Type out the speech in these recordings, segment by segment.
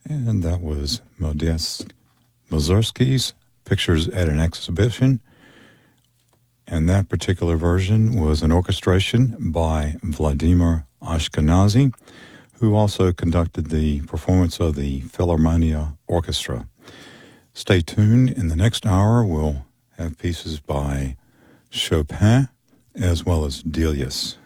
And that was Modest Mussorgsky's Pictures at an Exhibition. And that particular version was an orchestration by Vladimir Ashkenazy, who also conducted the performance of the Philharmonia Orchestra. Stay tuned. In the next hour, we'll have pieces by Chopin as well as Delius.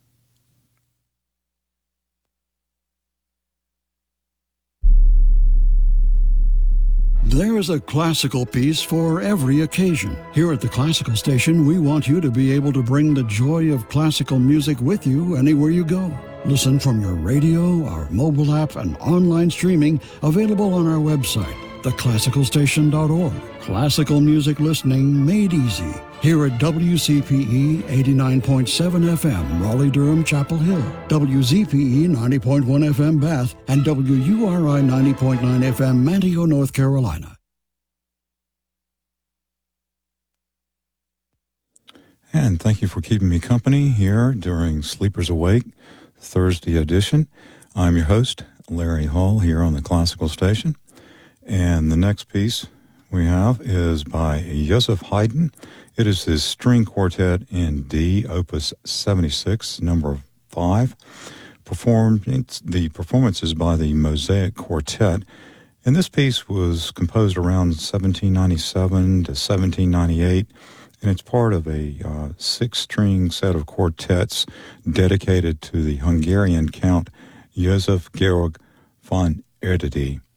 There is a classical piece for every occasion. Here at the Classical Station, we want you to be able to bring the joy of classical music with you anywhere you go. Listen from your radio, our mobile app, and online streaming available on our website, theclassicalstation.org. Classical music listening made easy. Here at WCPE 89.7 FM, Raleigh-Durham, Chapel Hill, WZPE 90.1 FM, Bath, and WURI 90.9 FM, Manteo, North Carolina. And thank you for keeping me company here during Sleepers Awake, Thursday edition. I'm your host, Larry Hall, here on the Classical Station. And the next piece we have is by Joseph Haydn. It is his string quartet in D, Opus 76, number 5. The performance is by the Mosaic Quartet. And this piece was composed around 1797 to 1798. And it's part of a 6-string set of quartets dedicated to the Hungarian Count Joseph Georg von Erdődy.